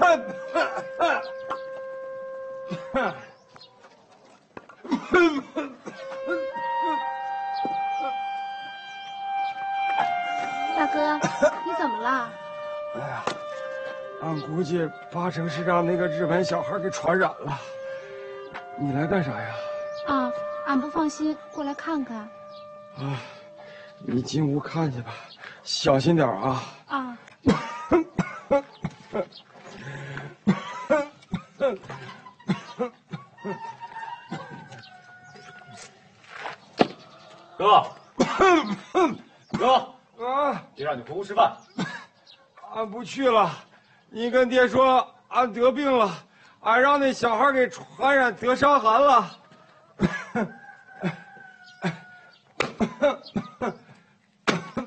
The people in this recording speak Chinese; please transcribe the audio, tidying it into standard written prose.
大哥，你怎么了？ 哎呀，俺估计八成是让那个日本小孩给传染了。你来干啥呀？ 啊，俺不放心，过来看看。 啊，你进屋看去吧，小心点啊。 啊。 哥，哥啊！ 爹让你回屋吃饭。 俺不去了，你跟爹说俺得病了，俺让那小孩给传染得伤寒了。